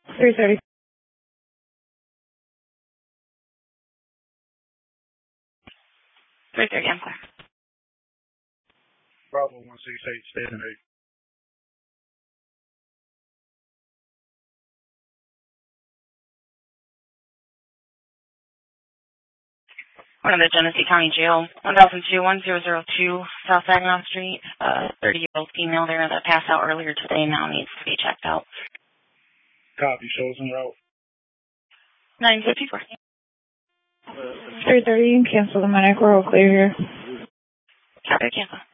3:30. I'm clear. Bravo 168, standing 8. One of the Genesee County Jail, 1002-1002 South Saginaw Street. 30-year-old female there that passed out earlier today now needs to be checked out. Copy, shows en route. 954. 3:30, cancel the medic, we're all clear here. Copy, cancel.